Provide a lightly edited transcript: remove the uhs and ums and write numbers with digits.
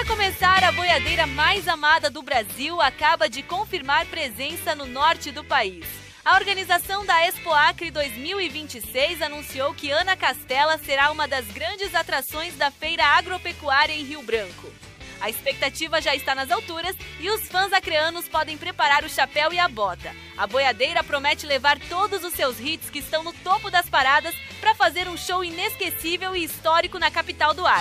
Para começar, a boiadeira mais amada do Brasil acaba de confirmar presença no norte do país. A organização da Expo Acre 2026 anunciou que Ana Castela será uma das grandes atrações da feira agropecuária em Rio Branco. A expectativa já está nas alturas e os fãs acreanos podem preparar o chapéu e a bota. A boiadeira promete levar todos os seus hits que estão no topo das paradas para fazer um show inesquecível e histórico na capital do Acre.